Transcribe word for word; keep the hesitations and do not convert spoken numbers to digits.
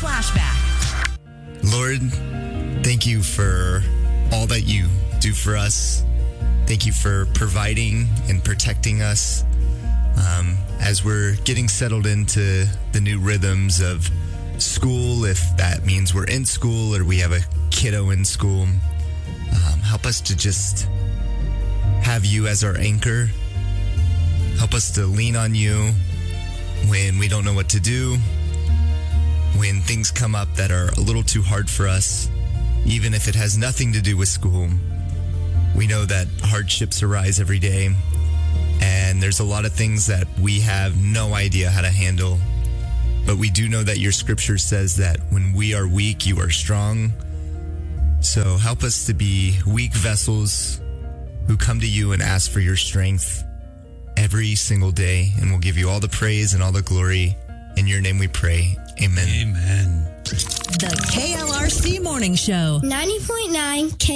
Flashback. Lord, thank you for all that you do for us. Thank you for providing and protecting us um, as we're getting settled into the new rhythms of school, if that means we're in school or we have a kiddo in school. Um, help us to just have you as our anchor. Help us to lean on you when we don't know what to do, when things come up that are a little too hard for us, even if it has nothing to do with school. We know that hardships arise every day, and there's a lot of things that we have no idea how to handle. But we do know that your scripture says that when we are weak, you are strong. So help us to be weak vessels who come to you and ask for your strength every single day, and we'll give you all the praise and all the glory. In your name we pray. Amen. Amen. The K L R C Morning Show. ninety point nine K